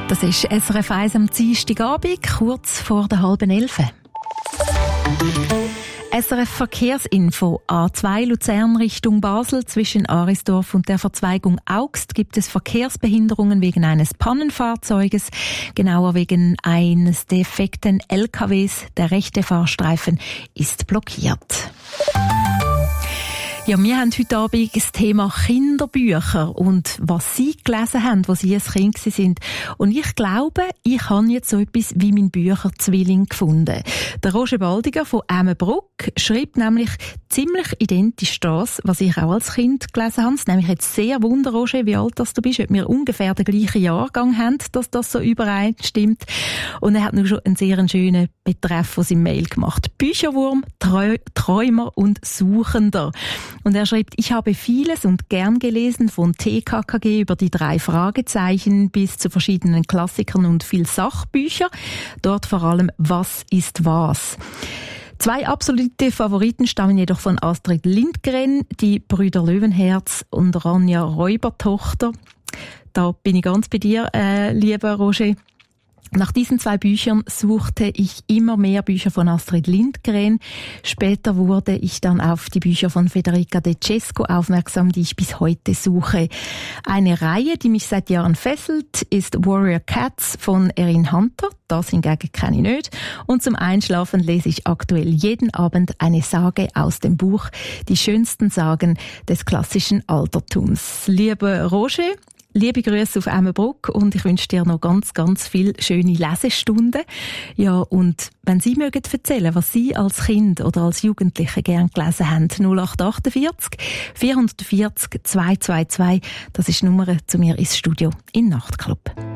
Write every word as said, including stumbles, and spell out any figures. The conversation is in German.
Das ist S R F eins am Dienstagabend, kurz vor der halben Elf. S R F Verkehrsinfo. A zwei Luzern Richtung Basel zwischen Arisdorf und der Verzweigung Augst gibt es Verkehrsbehinderungen wegen eines Pannenfahrzeuges, genauer wegen eines defekten L K Ws. Der rechte Fahrstreifen ist blockiert. Ja, wir haben heute Abend das Thema Kinderbücher und was Sie gelesen haben, als Sie ein Kind sind. Und ich glaube, ich habe jetzt so etwas wie mein Bücherzwilling gefunden. Der Roger Baldiger von Emmenbruck schreibt nämlich ziemlich identisch das, was ich auch als Kind gelesen habe. Es nämlich jetzt sehr wunder, Roger, wie alt das du bist, ob wir ungefähr den gleichen Jahrgang haben, dass das so übereinstimmt. Und er hat nur schon einen sehr schönen Betreff von seinem Mail gemacht. Bücherwurm, Trau- Träumer und Suchender. Und er schreibt, ich habe vieles und gern gelesen, von T K K G über die drei Fragezeichen bis zu verschiedenen Klassikern und viel Sachbücher. Dort vor allem Was ist was? Zwei absolute Favoriten stammen jedoch von Astrid Lindgren, die Brüder Löwenherz und Ronja Räubertochter. Da bin ich ganz bei dir, äh, lieber Roger. Nach diesen zwei Büchern suchte ich immer mehr Bücher von Astrid Lindgren. Später wurde ich dann auf die Bücher von Federica De Cesco aufmerksam, die ich bis heute suche. Eine Reihe, die mich seit Jahren fesselt, ist Warrior Cats von Erin Hunter. Das hingegen kenne ich nicht. Und zum Einschlafen lese ich aktuell jeden Abend eine Sage aus dem Buch Die schönsten Sagen des klassischen Altertums. Lieber Roger, liebe Grüße auf Emmenbruck und ich wünsche dir noch ganz, ganz viele schöne Lesestunden. Ja, und wenn Sie mögen erzählen, was Sie als Kind oder als Jugendliche gern gelesen haben, null acht achtundvierzig, vierhundertvierzig, zweihundertzweiundzwanzig, das ist die Nummer zu mir ins Studio in Nachtclub.